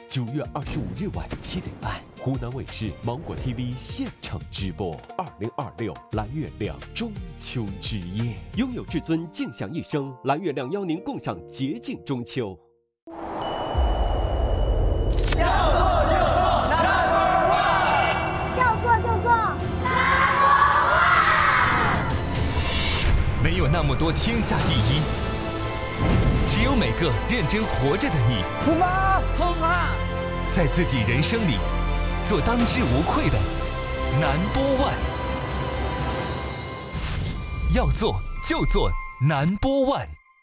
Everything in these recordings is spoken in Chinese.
9月25日晚7点半，湖南卫视芒果 TV 现场直播2026蓝月亮中秋之夜，拥有至尊静享一生，蓝月亮邀您共赏洁净中秋。 要做就做 ，Number One！ 要做就做 ，Number One！ 没有那么多天下第一，只有每个认真活着的你。 出发，冲啊！ 在自己人生里，做当之无愧的Number One。要做就做Number One。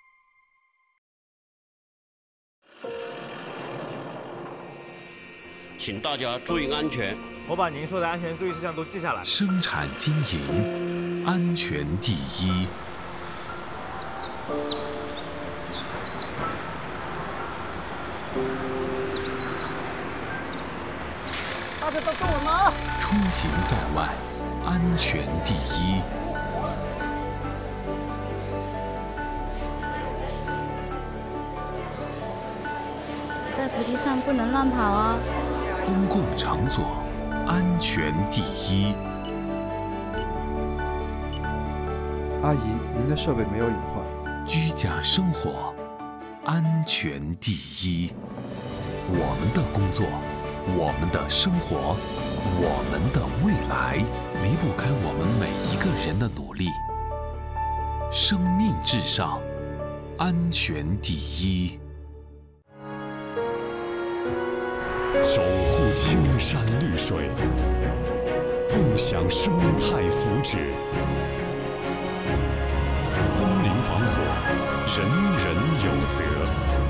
请大家注意安全。 我把您说的安全注意事项都记下来。 生产经营，安全第一。 大家都跟我吗？ 出行在外，安全第一。 在扶梯上不能乱跑哦。 公共场所，安全第一。 阿姨，您的设备没有隐患。 居家生活，安全第一。我们的工作，我们的生活，我们的未来，离不开我们每一个人的努力。生命至上，安全第一。 守护青山绿水，共享生态福祉。森林防火，人人有责。